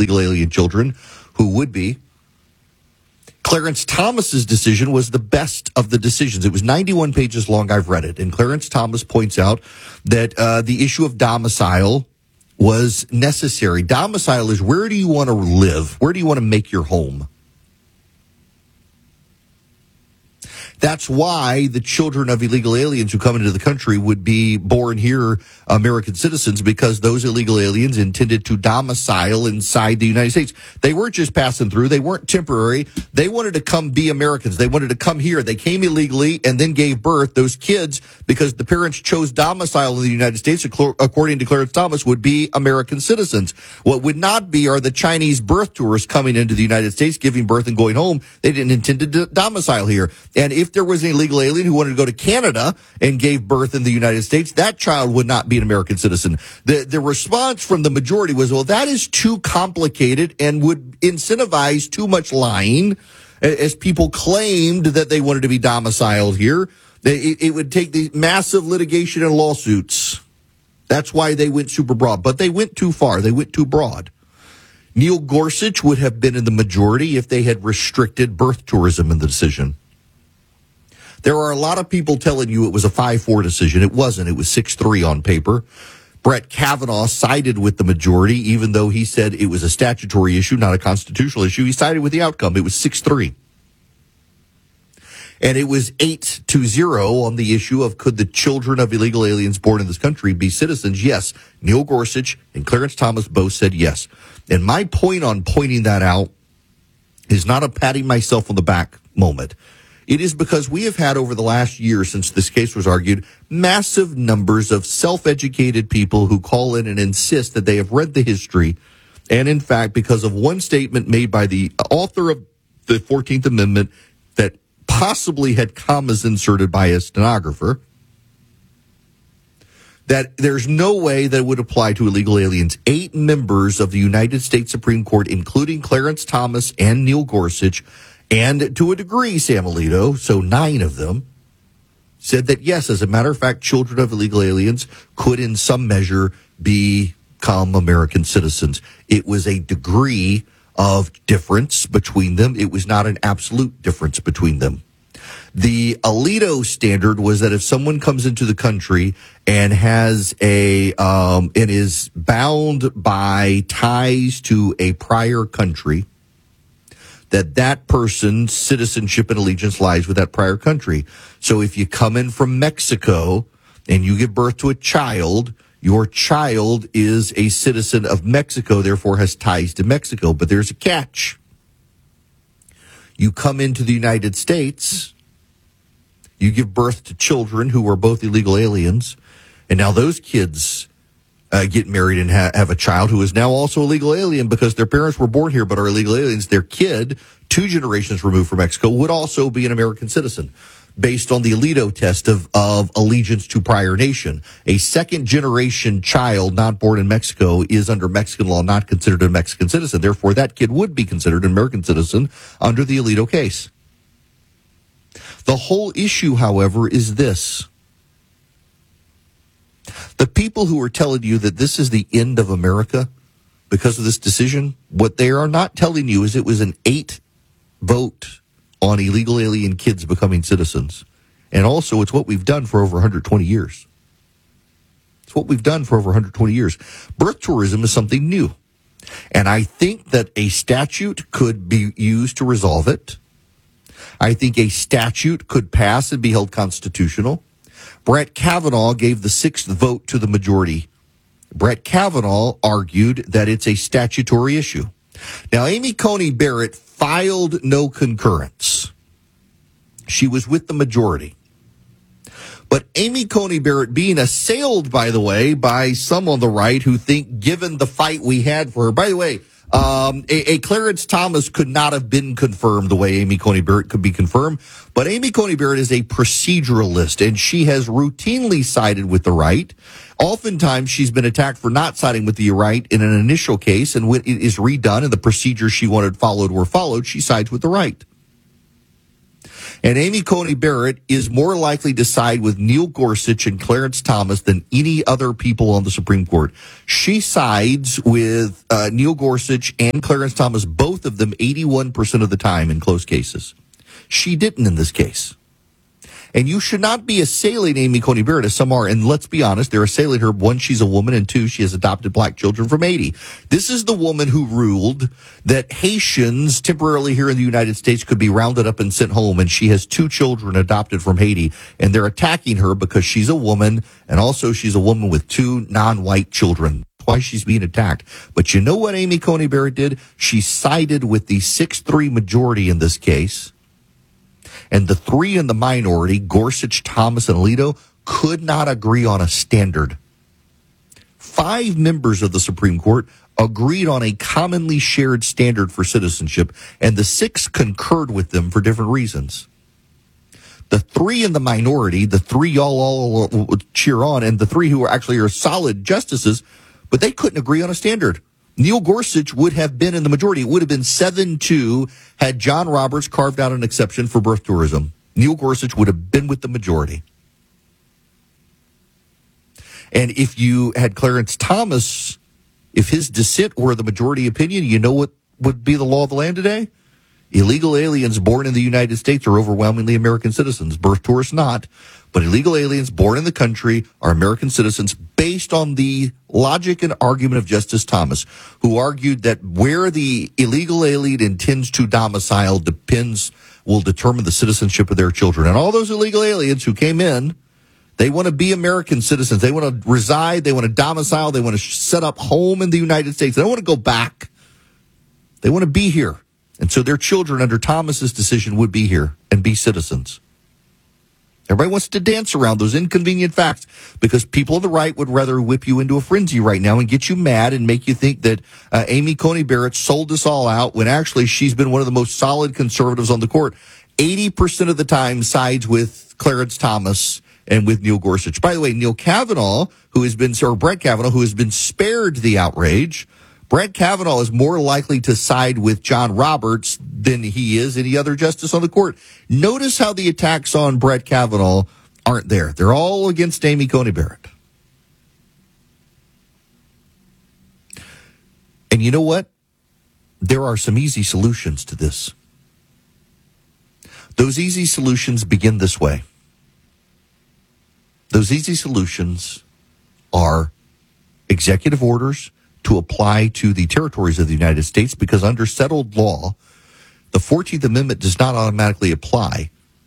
illegal alien children who would be. Clarence Thomas's decision was the best of the decisions. It was 91 pages long. I've read it. And Clarence Thomas points out that the issue of domicile was necessary. Domicile is, where do you want to live? Where do you want to make your home? That's why the children of illegal aliens who come into the country would be born here American citizens, because those illegal aliens intended to domicile inside the United States. They weren't just passing through. They weren't temporary. They wanted to come be Americans. They wanted to come here. They came illegally and then gave birth. Those kids, because the parents chose domicile in the United States, according to Clarence Thomas, would be American citizens. What would not be are the Chinese birth tourists coming into the United States, giving birth and going home. They didn't intend to domicile here. And if there was an illegal alien who wanted to go to Canada and gave birth in the United States, that child would not be an American citizen. The response from the majority was, well, that is too complicated and would incentivize too much lying, as people claimed that they wanted to be domiciled here. It would take the massive litigation and lawsuits. That's why they went super broad. But they went too far. They went too broad. Neil Gorsuch would have been in the majority if they had restricted birth tourism in the decision. There are a lot of people telling you it was a 5-4 decision. It wasn't. It was 6-3 on paper. Brett Kavanaugh sided with the majority, even though he said it was a statutory issue, not a constitutional issue. He sided with the outcome. It was 6-3. And it was 8-0 on the issue of, could the children of illegal aliens born in this country be citizens? Yes. Neil Gorsuch and Clarence Thomas both said yes. And my point on pointing that out is not a patting myself on the back moment. It is because we have had, over the last year since this case was argued, massive numbers of self-educated people who call in and insist that they have read the history. And in fact, because of one statement made by the author of the 14th Amendment that possibly had commas inserted by a stenographer, that there's no way that it would apply to illegal aliens. 8 members of the United States Supreme Court, including Clarence Thomas and Neil Gorsuch, and to a degree, Sam Alito, so 9 of them, said that, yes, as a matter of fact, children of illegal aliens could in some measure become American citizens. It was a degree of difference between them. It was not an absolute difference between them. The Alito standard was that if someone comes into the country and has and is bound by ties to a prior country, that person's citizenship and allegiance lies with that prior country. So if you come in from Mexico and you give birth to a child, your child is a citizen of Mexico, therefore has ties to Mexico. But there's a catch. You come into the United States, you give birth to children who are both illegal aliens, and now those kids get married and have a child who is now also a legal alien because their parents were born here but are illegal aliens. Their kid, 2 generations removed from Mexico, would also be an American citizen based on the Alito test of allegiance to prior nation. A second-generation child not born in Mexico is, under Mexican law, not considered a Mexican citizen. Therefore, that kid would be considered an American citizen under the Alito case. The whole issue, however, is this. The people who are telling you that this is the end of America because of this decision, what they are not telling you is it was an 8 vote on illegal alien kids becoming citizens. And also, it's what we've done for over 120 years. It's what we've done for over 120 years. Birth tourism is something new. And I think that a statute could be used to resolve it. I think a statute could pass and be held constitutional. Brett Kavanaugh gave the 6th vote to the majority. Brett Kavanaugh argued that it's a statutory issue. Now, Amy Coney Barrett filed no concurrence. She was with the majority. But Amy Coney Barrett, being assailed, by the way, by some on the right who think, given the fight we had for her, by the way, a Clarence Thomas could not have been confirmed the way Amy Coney Barrett could be confirmed. But Amy Coney Barrett is a proceduralist, and she has routinely sided with the right. Oftentimes, she's been attacked for not siding with the right in an initial case, and when it is redone and the procedures she wanted followed were followed, she sides with the right. And Amy Coney Barrett is more likely to side with Neil Gorsuch and Clarence Thomas than any other people on the Supreme Court. She sides with Neil Gorsuch and Clarence Thomas, both of them 81% of the time in close cases. She didn't in this case. And you should not be assailing Amy Coney Barrett, as some are. And let's be honest, they're assailing her. One, she's a woman, and two, she has adopted black children from Haiti. This is the woman who ruled that Haitians temporarily here in the United States could be rounded up and sent home, and she has 2 children adopted from Haiti. And they're attacking her because she's a woman, and also she's a woman with 2 non-white children. That's why she's being attacked. But you know what Amy Coney Barrett did? She sided with the 6-3 majority in this case. And the 3 in the minority, Gorsuch, Thomas, and Alito, could not agree on a standard. 5 members of the Supreme Court agreed on a commonly shared standard for citizenship, and the 6 concurred with them for different reasons. The 3 in the minority, the 3 y'all all cheer on, and the 3 who actually are solid justices, but they couldn't agree on a standard. Neil Gorsuch would have been in the majority. It would have been 7-2 had John Roberts carved out an exception for birth tourism. Neil Gorsuch would have been with the majority. And if you had Clarence Thomas, if his dissent were the majority opinion, you know what would be the law of the land today? Illegal aliens born in the United States are overwhelmingly American citizens. Birth tourists not. But illegal aliens born in the country are American citizens based on the logic and argument of Justice Thomas, who argued that where the illegal alien intends to domicile will determine the citizenship of their children. And all those illegal aliens who came in, they want to be American citizens. They want to reside. They want to domicile. They want to set up home in the United States. They don't want to go back. They want to be here. And so their children under Thomas's decision would be here and be citizens. Everybody wants to dance around those inconvenient facts because people on the right would rather whip you into a frenzy right now and get you mad and make you think that Amy Coney Barrett sold us all out when actually she's been one of the most solid conservatives on the court. 80% of the time sides with Clarence Thomas and with Neil Gorsuch. By the way, Brett Kavanaugh, who has been spared the outrage, Brett Kavanaugh is more likely to side with John Roberts than he is any other justice on the court. Notice how the attacks on Brett Kavanaugh aren't there. They're all against Amy Coney Barrett. And you know what? There are some easy solutions to this. Those easy solutions begin this way. Those easy solutions are executive orders to apply to the territories of the United States, because under settled law, the 14th Amendment does not automatically apply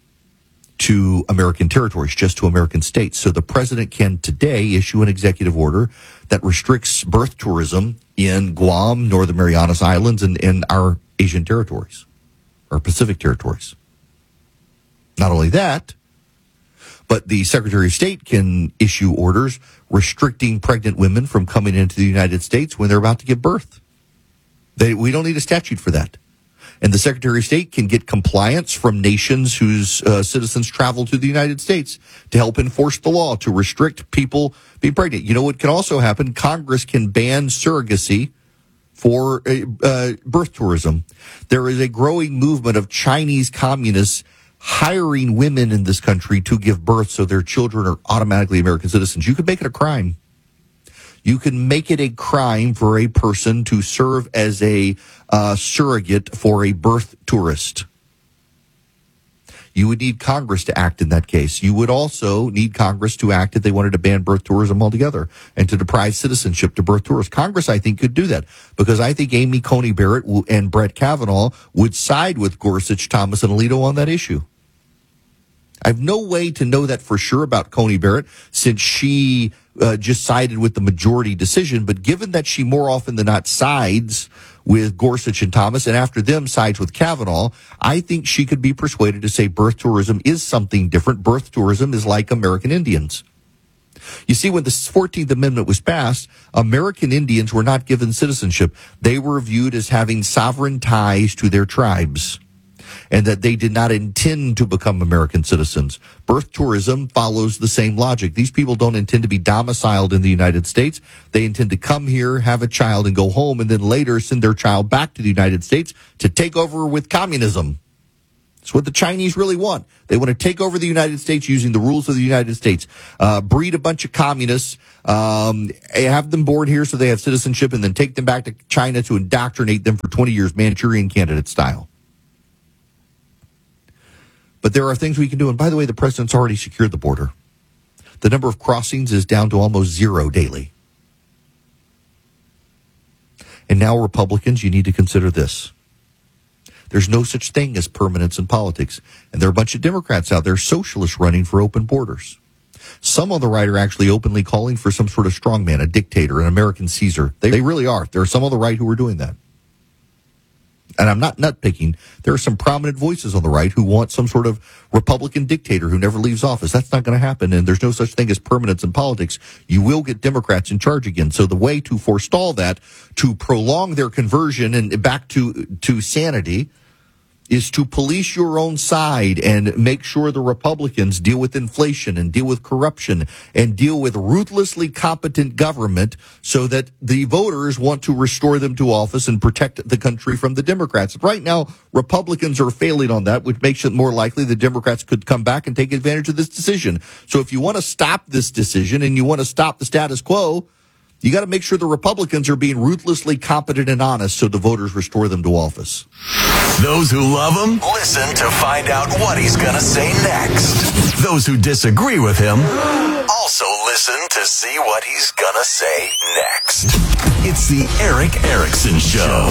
to American territories, just to American states. So the president can today issue an executive order that restricts birth tourism in Guam, Northern Marianas Islands, and in our Asian territories, or Pacific territories. Not only that, but the Secretary of State can issue orders restricting pregnant women from coming into the United States when they're about to give birth. We don't need a statute for that. And the Secretary of State can get compliance from nations whose citizens travel to the United States to help enforce the law to restrict people being pregnant. You know what can also happen? Congress can ban surrogacy for birth tourism. There is a growing movement of Chinese communists hiring women in this country to give birth so their children are automatically American citizens. You could make it a crime. You can make it a crime for a person to serve as a surrogate for a birth tourist. You would need Congress to act in that case. You would also need Congress to act if they wanted to ban birth tourism altogether and to deprive citizenship to birth tourists. Congress, I think, could do that because I think Amy Coney Barrett and Brett Kavanaugh would side with Gorsuch, Thomas, and Alito on that issue. I have no way to know that for sure about Coney Barrett since she just sided with the majority decision. But given that she more often than not sides with Gorsuch and Thomas and after them sides with Kavanaugh, I think she could be persuaded to say birth tourism is something different. Birth tourism is like American Indians. You see, when the 14th Amendment was passed, American Indians were not given citizenship. They were viewed as having sovereign ties to their tribes, and that they did not intend to become American citizens. Birth tourism follows the same logic. These people don't intend to be domiciled in the United States. They intend to come here, have a child, and go home, and then later send their child back to the United States to take over with communism. It's what the Chinese really want. They want to take over the United States using the rules of the United States, breed a bunch of communists, have them born here so they have citizenship, and then take them back to China to indoctrinate them for 20 years, Manchurian candidate style. But there are things we can do. And by the way, the president's already secured the border. The number of crossings is down to almost zero daily. And now, Republicans, you need to consider this. There's no such thing as permanence in politics. And there are a bunch of Democrats out there, socialists, running for open borders. Some on the right are actually openly calling for some sort of strongman, a dictator, an American Caesar. They really are. There are some on the right who are doing that. And I'm not nitpicking. There are some prominent voices on the right who want some sort of Republican dictator who never leaves office. That's not going to happen, and there's no such thing as permanence in politics. You will get Democrats in charge again. So the way to forestall that, to prolong their conversion and back to sanity, is to police your own side and make sure the Republicans deal with inflation and deal with corruption and deal with ruthlessly competent government so that the voters want to restore them to office and protect the country from the Democrats. Right now, Republicans are failing on that, which makes it more likely the Democrats could come back and take advantage of this decision. So if you want to stop this decision and you want to stop the status quo, you got to make sure the Republicans are being ruthlessly competent and honest so the voters restore them to office. Those who love him, listen to find out what he's going to say next. Those who disagree with him, also listen to see what he's going to say next. It's the Erick Erickson Show.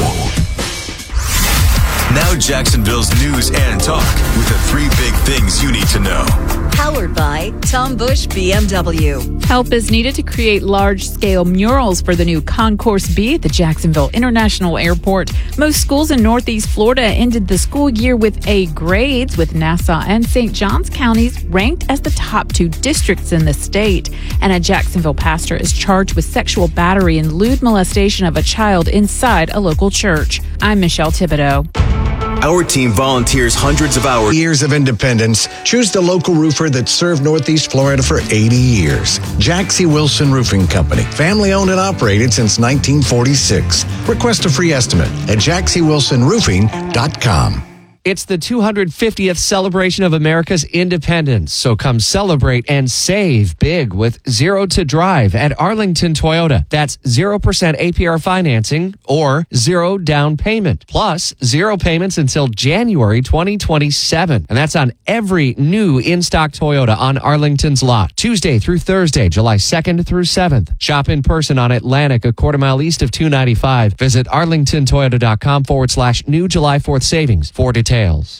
Now Jacksonville's news and talk with the 3 big things you need to know. Powered by Tom Bush BMW. Help is needed to create large-scale murals for the new Concourse B at the Jacksonville International Airport. Most schools in Northeast Florida ended the school year with A grades, with Nassau and St. Johns counties ranked as the top 2 districts in the state. And a Jacksonville pastor is charged with sexual battery and lewd molestation of a child inside a local church. I'm Michelle Thibodeau. Our team volunteers hundreds of hours. Years of independence. Choose the local roofer that served Northeast Florida for 80 years. Jack C. Wilson Roofing Company. Family owned and operated since 1946. Request a free estimate at jackcwilsonroofing.com. It's the 250th celebration of America's independence, so come celebrate and save big with Zero to Drive at Arlington Toyota. That's 0% APR financing or 0 down payment, plus 0 payments until January 2027. And that's on every new in-stock Toyota on Arlington's lot, Tuesday through Thursday, July 2nd through 7th. Shop in person on Atlantic, a quarter mile east of 295. Visit arlingtontoyota.com/new July 4th savings for details.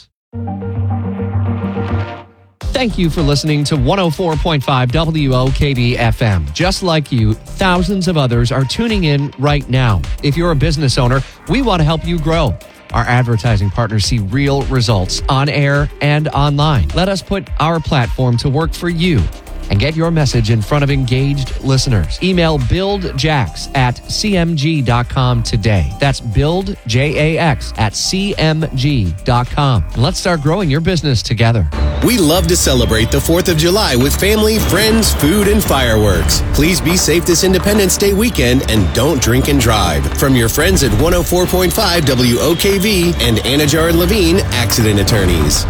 Thank you for listening to 104.5 WOKB FM. Just like you, thousands of others are tuning in right now. If you're a business owner, we want to help you grow. Our advertising partners see real results on air and online. Let us put our platform to work for you and get your message in front of engaged listeners. Email buildjax@cmg.com today. That's buildjax@cmg.com. And let's start growing your business together. We love to celebrate the 4th of July with family, friends, food, and fireworks. Please be safe this Independence Day weekend and don't drink and drive. From your friends at 104.5 WOKV and Anajar and Levine Accident Attorneys.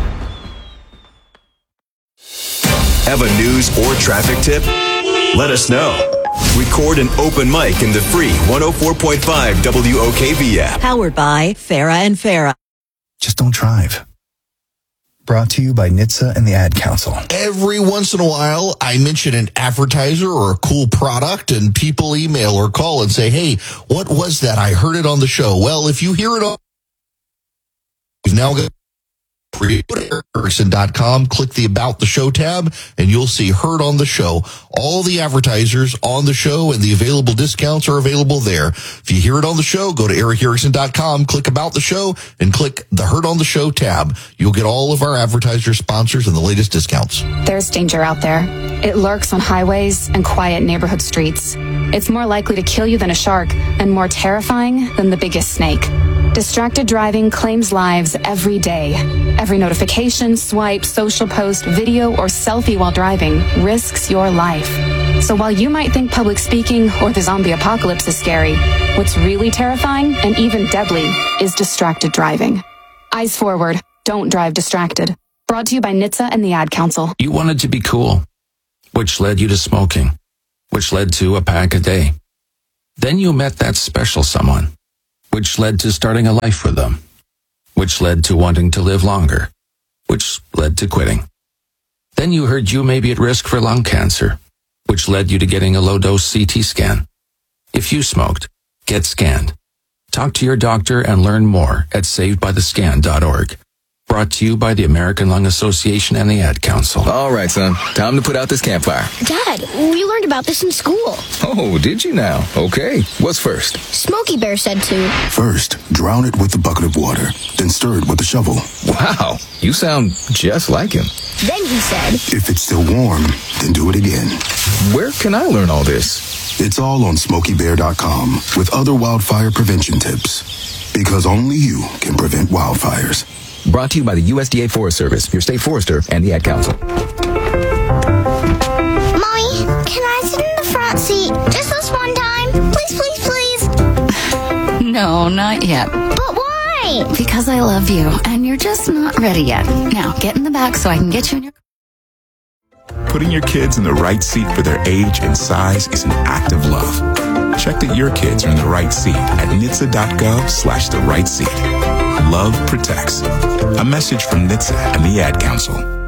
Have a news or traffic tip? Let us know. Record an open mic in the free 104.5 WOKV app. Powered by Farah and Farah. Just don't drive. Brought to you by NHTSA and the Ad Council. Every once in a while, I mention an advertiser or a cool product, and people email or call and say, hey, what was that? I heard it on the show. Well, if you hear it on, you've now got Erickson.com, click the About the Show tab, and you'll see Heard on the Show. All the advertisers on the show and the available discounts are available there. If you hear it on the show, go to ErickErickson.com, click About the Show, and click the Heard on the Show tab. You'll get all of our advertiser sponsors and the latest discounts. There's danger out there. It lurks on highways and quiet neighborhood streets. It's more likely to kill you than a shark and more terrifying than the biggest snake. Distracted driving claims lives every day. Every notification, swipe, social post, video, or selfie while driving risks your life. So while you might think public speaking or the zombie apocalypse is scary, what's really terrifying and even deadly is distracted driving. Eyes forward. Don't drive distracted. Brought to you by NHTSA and the Ad Council. You wanted to be cool, which led you to smoking, which led to a pack a day. Then you met that special someone, which led to starting a life with them, which led to wanting to live longer, which led to quitting. Then you heard you may be at risk for lung cancer, which led you to getting a low-dose CT scan. If you smoked, get scanned. Talk to your doctor and learn more at savedbythescan.org. Brought to you by the American Lung Association and the Ad Council. All right, son. Time to put out this campfire. Dad, we learned about this in school. Oh, did you now? Okay. What's first? Smokey Bear said to. First, drown it with a bucket of water, then stir it with a shovel. Wow, you sound just like him. Then he said, if it's still warm, then do it again. Where can I learn all this? It's all on SmokeyBear.com with other wildfire prevention tips. Because only you can prevent wildfires. Brought to you by the USDA Forest Service, your state forester, and the Ad Council. Mommy, can I sit in the front seat just this one time? Please, please, please. No, not yet. But why? Because I love you, and you're just not ready yet. Now, get in the back so I can get you in your... Putting your kids in the right seat for their age and size is an act of love. Check that your kids are in the right seat at NHTSA.gov/the right seat. Love protects. A message from NHTSA and the Ad Council.